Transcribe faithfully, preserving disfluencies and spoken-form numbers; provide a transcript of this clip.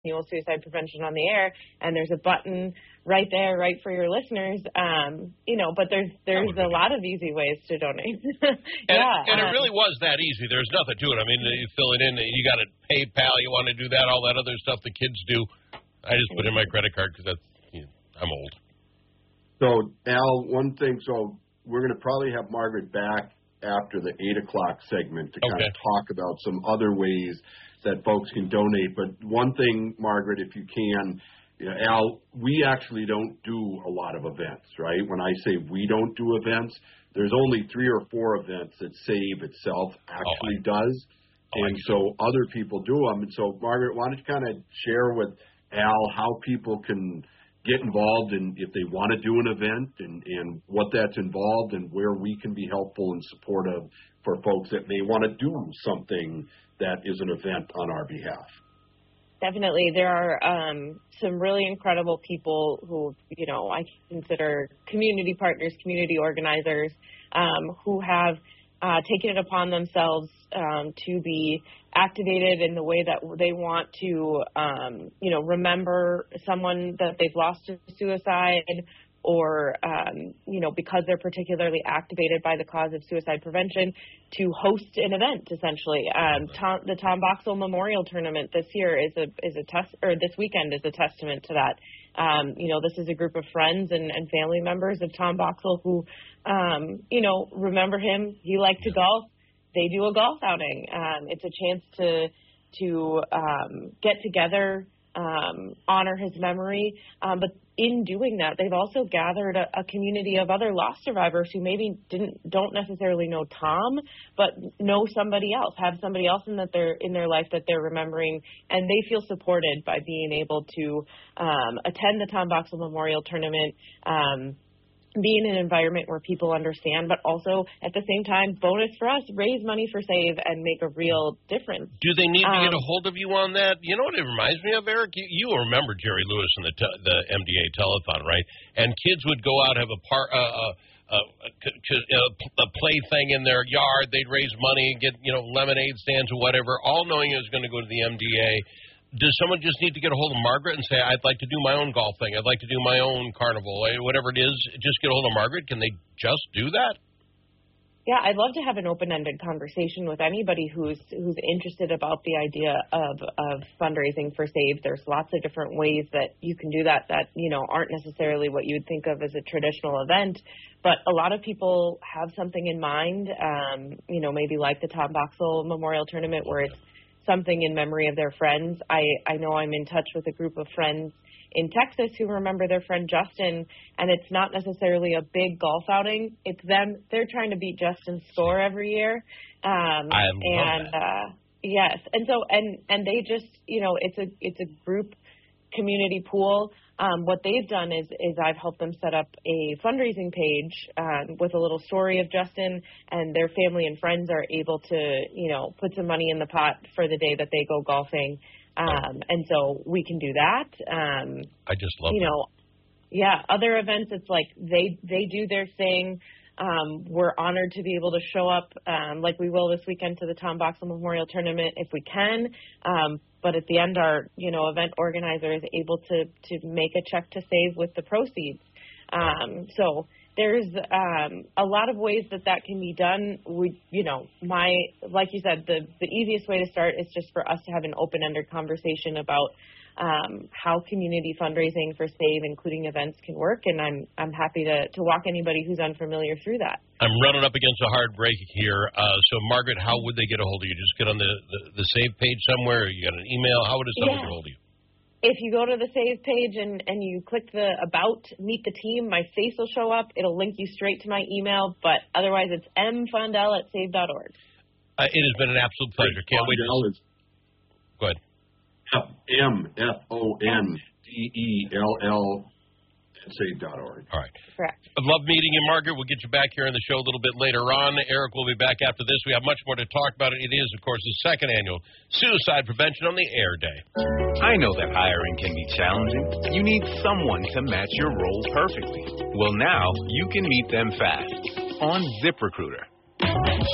Annual Suicide Prevention on the Air, and there's a button right there, right for your listeners. Um, you know, but there's there's a lot of easy ways to donate. and yeah, and um, it really was that easy. There's nothing to it. I mean, you fill it in, you got a PayPal, you want to do that, all that other stuff the kids do. I just put in my credit card because that's, you know, I'm old. So, Al, one thing, so we're going to probably have Margaret back after the eight o'clock segment to Okay. kind of talk about some other ways that folks can donate. But one thing, Margaret, if you can, you know, Al, we actually don't do a lot of events, right? When I say we don't do events, there's only three or four events that SAVE itself actually oh, I, does. oh, and so other people do them. And so, Margaret, why don't you kind of share with Al how people can get involved in if they want to do an event and, and what that's involved and where we can be helpful and supportive for folks that may want to do something that is an event on our behalf. Definitely. There are um, some really incredible people who, you know, I consider community partners, community organizers, um, who have uh, taken it upon themselves um, to be activated in the way that they want to, um, you know, remember someone that they've lost to suicide, or, um, you know, because they're particularly activated by the cause of suicide prevention, to host an event, essentially. Um, Tom, the Tom Boxell Memorial Tournament this year is a is a test, or this weekend is a testament to that. Um, you know, this is a group of friends and, and family members of Tom Boxell who, um, you know, remember him. He liked to golf. They do a golf outing. Um, it's a chance to to um, get together, um, honor his memory. Um, but in doing that, they've also gathered a, a community of other loss survivors who maybe didn't don't necessarily know Tom, but know somebody else, have somebody else in that they're in their life that they're remembering, and they feel supported by being able to um, attend the Tom Boxell Memorial Tournament. Um, be in an environment where people understand, but also at the same time, bonus for us, raise money for SAVE and make a real difference. Do they need to um, get a hold of you on that? You know what it reminds me of, Eric? You, you remember Jerry Lewis and the te- the M D A telethon, right? And kids would go out, have a par, uh, uh, uh, a, a play thing in their yard. They'd raise money, get, you know, lemonade stands or whatever, all knowing it was going to go to the M D A. Does someone just need to get a hold of Margaret and say, I'd like to do my own golf thing, I'd like to do my own carnival, whatever it is, just get a hold of Margaret? Can they just do that? Yeah, I'd love to have an open-ended conversation with anybody who's who's interested about the idea of, of fundraising for SAVE. There's lots of different ways that you can do that that, you know, aren't necessarily what you would think of as a traditional event. But a lot of people have something in mind, um, you know, maybe like the Tom Boxell Memorial Tournament, where it's something in memory of their friends. I, I know I'm in touch with a group of friends in Texas who remember their friend Justin, and it's not necessarily a big golf outing. It's them. They're trying to beat Justin's score every year. Um, I love and, that. Uh, yes. And so, and, and they just, you know, it's a, it's a group community pool. Um, what they've done is, is I've helped them set up a fundraising page um, with a little story of Justin, and their family and friends are able to, you know, put some money in the pot for the day that they go golfing. Um, and so we can do that. Um, I just love you that. know, yeah, other events, it's like they, they do their thing. Um, we're honored to be able to show up um, like we will this weekend to the Tom Boxell Memorial Tournament if we can. Um, but at the end, our, you know, event organizer is able to, to make a check to SAVE with the proceeds. Um, so there's um, a lot of ways that that can be done. We, you know, my, like you said, the, the easiest way to start is just for us to have an open-ended conversation about um, how community fundraising for SAVE, including events, can work. And I'm I'm happy to, to walk anybody who's unfamiliar through that. I'm running up against a hard break here. Uh, so, Margaret, how would they get a hold of you? Just get on the, the, the SAVE page somewhere? Or you got an email? How would someone yeah. get a hold of you? If you go to the SAVE page and, and you click the About, Meet the Team, my face will show up. It'll link you straight to my email. But otherwise, it's mfondell at save dot org. Uh, it has been an absolute pleasure. Can't wait to... Go ahead. M F O N D E L L at save dot org. All right. Correct. I love meeting you, Margaret. We'll get you back here on the show a little bit later on. Eric will be back after this. We have much more to talk about. It is, of course, the second annual Suicide Prevention on the Air Day. I know that hiring can be challenging. You need someone to match your role perfectly. Well, now you can meet them fast on ZipRecruiter.